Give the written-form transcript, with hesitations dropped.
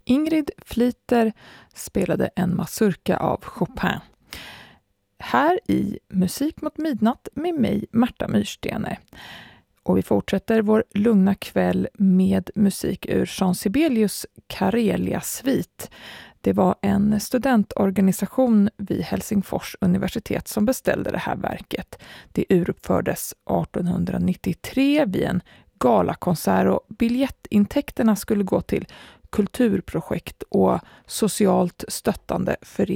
Ingrid Fliter spelade en mazurka av Chopin. Här i Musik mot midnatt med mig, Märta Myrstener. Och vi fortsätter vår lugna kväll med musik ur Jean Sibelius Karelia-svit. Det var en studentorganisation vid Helsingfors universitet som beställde det här verket. Det uruppfördes 1893 vid en galakonsert och biljettintäkterna skulle gå till kulturprojekt och socialt stöttande föreningar.